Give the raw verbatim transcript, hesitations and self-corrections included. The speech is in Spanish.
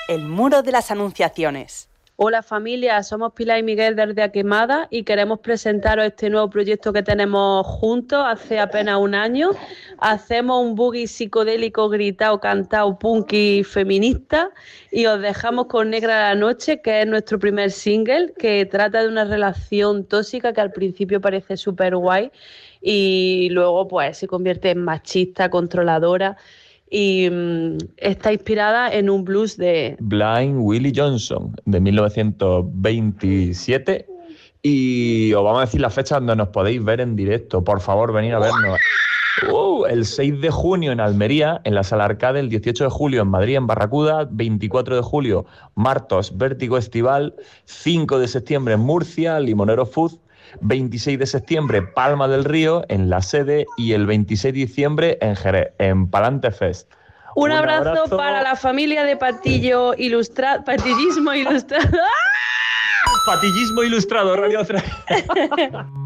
El Muro de las Anunciaciones. Hola familia, somos Pilar y Miguel desde A Quemada y queremos presentaros este nuevo proyecto que tenemos juntos hace apenas un año. Hacemos un boogie psicodélico gritado, cantado, punky feminista y os dejamos con Negra la Noche, que es nuestro primer single, que trata de una relación tóxica que al principio parece súper guay y luego pues se convierte en machista, controladora. Y um, está inspirada en un blues de Blind Willie Johnson de mil novecientos veintisiete y os vamos a decir la fecha donde nos podéis ver en directo. Por favor, venid a vernos. Uh, el seis de junio en Almería, en la Sala Arcade, el dieciocho de julio en Madrid, en Barracuda, veinticuatro de julio Martos Vértigo Estival, cinco de septiembre en Murcia, Limonero Food, veintiséis de septiembre Palma del Río, en La Sede, y el veintiséis de diciembre en Jerez, en Palante Fest. Un, Un abrazo, abrazo para la familia de Patillo Ilustrado, Patillismo Ilustrado. Patillismo Ilustrado, Radio